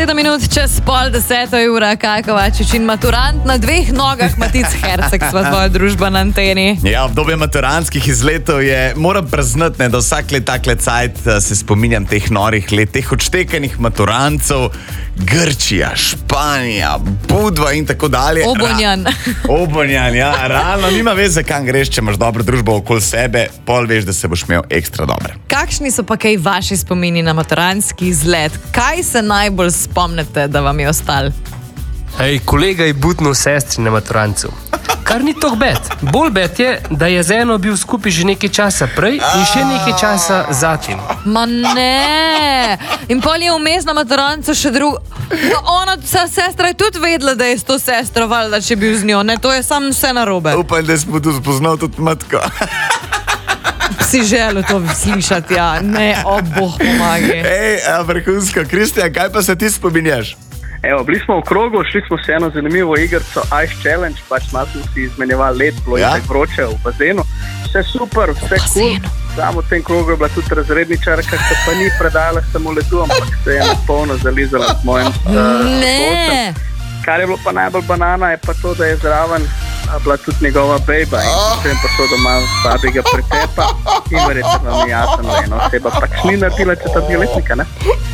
7 minut čez 9:30 ura, Kaj Kovačič in maturant na 2 nogah, Matic Herceg, sva tvoja družba na anteni. Ja, obdobje maturantskih izletov je, moram priznati, da vsak let takle cajt se spominjam teh norih let, teh odštekanih maturantov, Grčija, Španija, Budva in tako dalje. Obonjan. Obonjan, ja, realno nima veze, kam greš, če imaš dobro družbo okoli sebe, pol veš, da se boš imel ekstra dobro. Kakšni so pa kaj vaši spomini na maturantski izlet? Kaj se najbolj spomnite, da vam je ostalo? Hej, kolega je butnil sestri na maturancu. Kar ni toliko bed. Bolj bed je, da je z eno bil skupaj že nekaj časa prej in še nekaj časa zatim. Ma ne! In pol je vmes na maturancu še drugo. No, ona, sestra je tudi vedela, da je s to sestro, valjda, če bil z njo. Ne, to je samo vse narobe. Upam, da smo tu spoznal tudi matko. Si želel to slišati, ja. Ne, Bog pomagi. Ej, vrhunsko. Kristjan, kaj pa se ti spominjaš? Evo, bili smo v krogu, šli smo se eno zanimivo igrico Ice Challenge, pač malo smo si izmenjevali led, bilo je tako vroče v bazenu. Vse super, vse cool. Samo v tem krogu je bila tudi razredničarka, ki pa ni predala samo ledu, ampak se je na polno zalizala z mojim Ne! Kar je bilo pa najbolj banana, je pa to, da je zraven bila tudi njegova bejba in potem pa to doma babiga pretepa in verjetno vam je jasno, ena oseba pač ni naredila četrtletnika, ne?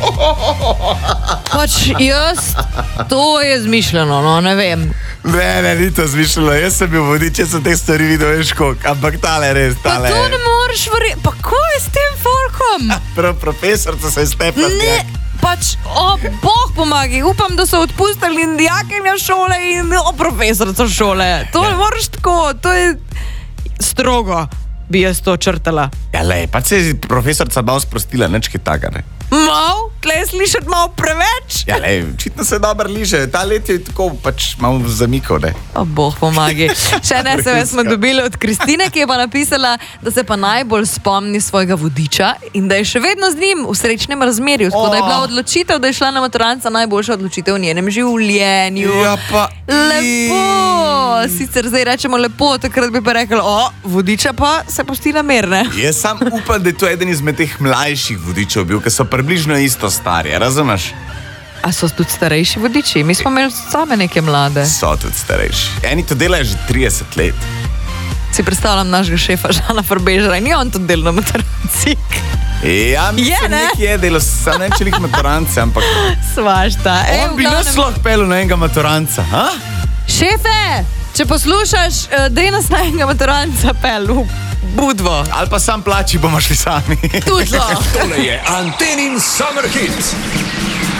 Pač jaz, to je zmišljeno, no, ne vem. Ne, ni to zmišljeno. Jaz sem bil vodič, če sem te stvari videl, veš koliko, ampak tale res, tale. Pa to ne moreš verjeti, pa ko je s tem folkom? Profesorca se je stepla. Ne, pač, Bog pomagi, upam, da so odpustili dijakinja šole in profesorca šole. To ne moreš tako, to je strogo, bi jaz to črtala. Ja, lej, pač se je profesorca malo sprostila, nič kaj taka, ne? Mal? Tle je slišati malo preveč? Ja, lej, očitno se dobro liže. Ta let je tako pač malo zamikal, ne? Bog pomagi. Še ne SMS smo dobili od Kristine, ki je pa napisala, da se pa najbolj spomni svojega vodiča in da je še vedno z njim v srečnem razmerju. Tako da je bila odločitev, da je šla na maturanca najboljša odločitev v njenem življenju. Ja, pa... Lepo! Sicer zdaj rečemo lepo, takrat bi pa rekli, vodiča pa se pusti na mer, ne? Jaz sam upam, da je to eden izmed teh mlajših vodičev bil, ki so približno isto stari, razumeš? A so tudi starejši vodiči? Mi smo imeli same neke mlade. So tudi starejši. Eni to delajo že 30 let. Si predstavljam našega šefa Žana Forbežera in je on tudi del na maturancik. Ja, mislim, nekaj je delo, sam ne če nek maturance, ampak... Svašta. On bi nas lahko pelil na enega maturanca, ha? Šefe, če poslušaš, dej nas na enega maturanca pel v Budvo. Ali pa sam plači, bomo šli sami. Tudi lahko. Tole je Antenin Summer Hit.